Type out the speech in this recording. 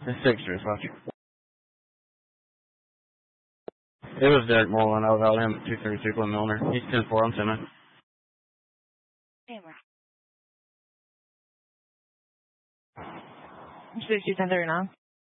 The Sixers, watch. It was Derek Mullen. I was out him at 232 Glenn Milner. He's 10-4. I'm 10. Hammer. 62 10 39.